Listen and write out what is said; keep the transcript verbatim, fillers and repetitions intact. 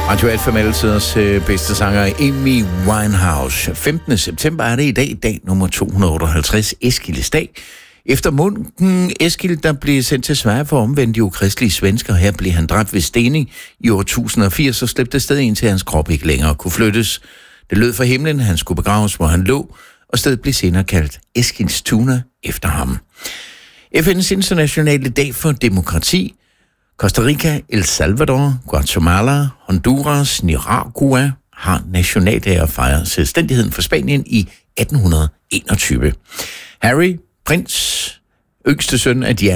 Radio Alfa med altiders øh, bedste sanger, Amy Winehouse. femtende september er det i dag, dag nummer to hundrede otteoghalvtreds, Eskildes dag. Efter munken Eskild, der blev sendt til Sverige for at omvende de ukristelige svensker. Her blev han dræbt ved stening i år tusind og firs, og slæbte afsted indtil hans krop ikke længere kunne flyttes. Det lød fra himlen, han skulle begraves, hvor han lå, og stedet blev senere kaldt Eskilstuna efter ham. F N's internationale dag for demokrati. Costa Rica, El Salvador, Guatemala, Honduras, Nicaragua har nationaldag at fejre selvstændigheden for Spanien i atten enogtyve. Harry, prins, yngste søn af Diana,